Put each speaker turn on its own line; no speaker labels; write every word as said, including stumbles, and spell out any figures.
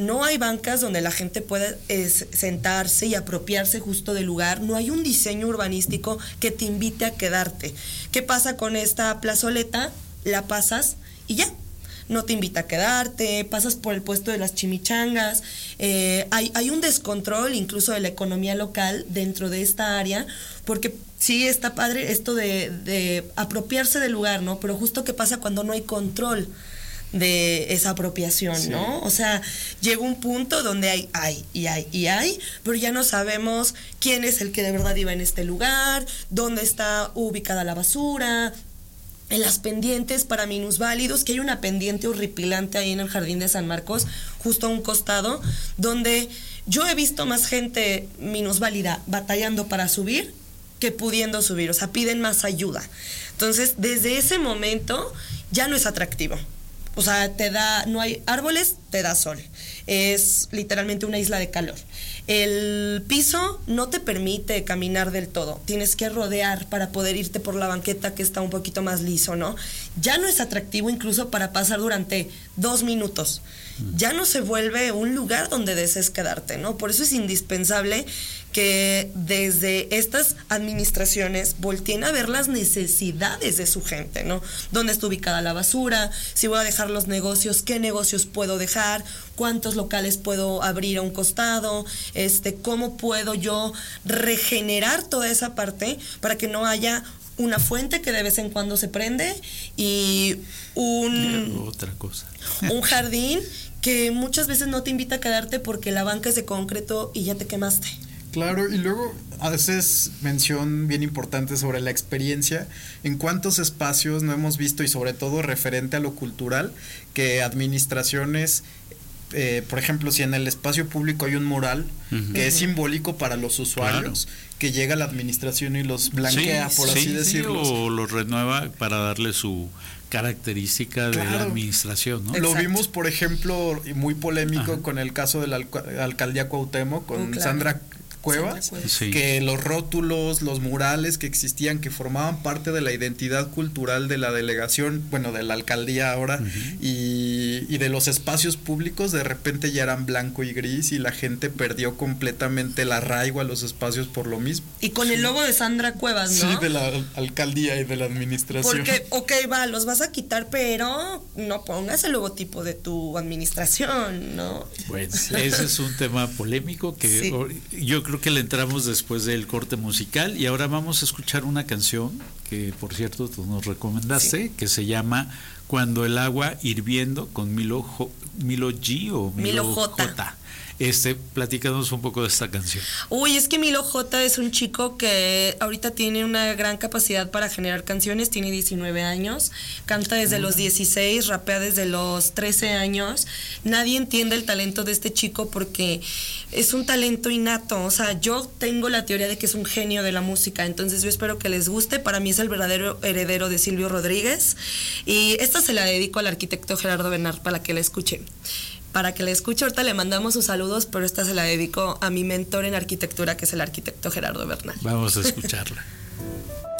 no hay bancas donde la gente pueda es, sentarse y apropiarse justo del lugar, no hay un diseño urbanístico que te invite a quedarte. ¿Qué pasa con esta plazoleta? La pasas y ya. No te invita a quedarte, pasas por el puesto de las chimichangas, eh, hay, hay un descontrol incluso de la economía local dentro de esta área, porque sí está padre esto de, de apropiarse del lugar, ¿no? Pero justo qué pasa cuando no hay control de esa apropiación, sí. ¿no? O sea, llega un punto donde hay, hay, y hay, y hay, pero ya no sabemos quién es el que de verdad iba en este lugar, dónde está ubicada la basura, en las pendientes para minusválidos, que hay una pendiente horripilante ahí en el Jardín de San Marcos, justo a un costado, donde yo he visto más gente minusválida batallando para subir que pudiendo subir, o sea, piden más ayuda. Entonces, desde ese momento ya no es atractivo. O sea, te da, no hay árboles, te da sol. Es literalmente una isla de calor. El piso no te permite caminar del todo. Tienes que rodear para poder irte por la banqueta que está un poquito más liso, ¿no? Ya no es atractivo incluso para pasar durante dos minutos. Ya no se vuelve un lugar donde desees quedarte, ¿no? Por eso es indispensable que desde estas administraciones volteen a ver las necesidades de su gente, ¿no? ¿Dónde está ubicada la basura? Si voy a dejar los negocios, ¿qué negocios puedo dejar? ¿Cuántos locales puedo abrir a un costado? Este, ¿cómo puedo yo regenerar toda esa parte para que no haya una fuente que de vez en cuando se prende y un...
otra cosa.
un jardín que muchas veces no te invita a quedarte porque la banca es de concreto y ya te quemaste?
Claro, y luego haces mención bien importante sobre la experiencia. ¿En cuántos espacios no hemos visto, y sobre todo referente a lo cultural, que administraciones, eh, por ejemplo, si en el espacio público hay un mural uh-huh. que es simbólico para los usuarios, claro. que llega la administración y los blanquea, sí, por
sí,
así decirlo?
Sí, o los renueva para darle su característica de claro. la administración, ¿no?
Lo
Exacto.
vimos, por ejemplo, muy polémico Ajá. con el caso de la alc- alcaldía Cuauhtémoc, con oh, claro. Sandra Cuevas,
sí.
que los rótulos, los murales que existían, que formaban parte de la identidad cultural de la delegación, bueno, de la alcaldía ahora, uh-huh. y, y de los espacios públicos, de repente ya eran blanco y gris, y la gente perdió completamente el arraigo a los espacios por lo mismo.
Y con sí. el logo de Sandra Cuevas, ¿no?
Sí, de la alcaldía y de la administración.
Porque, ok, va, los vas a quitar, pero no pongas el logotipo de tu administración, ¿no?
Pues ese es un tema polémico que sí. yo creo Creo que le entramos después del corte musical y ahora vamos a escuchar una canción que, por cierto, tú nos recomendaste, sí. que se llama Cuando el agua hirviendo, con Milo, jo, Milo G o Milo,
Milo J.
J. Este, platícanos un poco de esta canción.
Uy, es que Milo J es un chico que ahorita tiene una gran capacidad para generar canciones, tiene diecinueve años, canta desde uh-huh. los dieciséis, rapea desde los trece años. Nadie entiende el talento de este chico porque es un talento innato. O sea, yo tengo la teoría de que es un genio de la música, entonces yo espero que les guste. Para mí es el verdadero heredero de Silvio Rodríguez y esta se la dedico al arquitecto Gerardo Bernard para que la escuche. Para que la escuche, ahorita le mandamos sus saludos, pero esta se la dedico a mi mentor en arquitectura, que es el arquitecto Gerardo Bernal.
Vamos a escucharla.